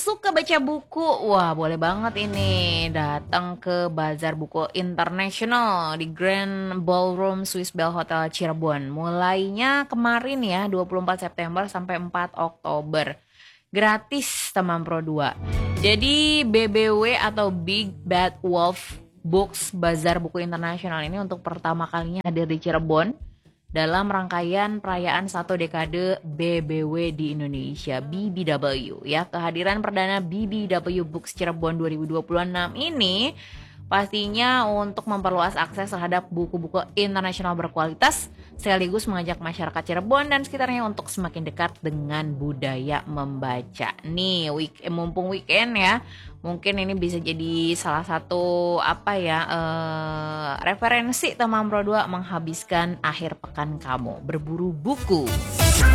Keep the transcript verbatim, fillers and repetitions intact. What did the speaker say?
suka baca buku, wah boleh banget ini datang ke Bazar Buku Internasional di Grand Ballroom Swiss Bell Hotel Cirebon. Mulainya kemarin ya, dua puluh empat September sampai empat Oktober. Gratis teman Pro dua. Jadi B B W atau Big Bad Wolf Books Bazar Buku Internasional ini untuk pertama kalinya hadir di Cirebon dalam rangkaian perayaan satu dekade B B W di Indonesia, B B W ya. Kehadiran perdana B B W Books Cirebon dua ribu dua puluh enam ini pastinya untuk memperluas akses terhadap buku-buku internasional berkualitas, sekaligus mengajak masyarakat Cirebon dan sekitarnya untuk semakin dekat dengan budaya membaca. Nih, week, mumpung weekend ya, mungkin ini bisa jadi salah satu apa ya eh, referensi teman Pro dua menghabiskan akhir pekan kamu berburu buku.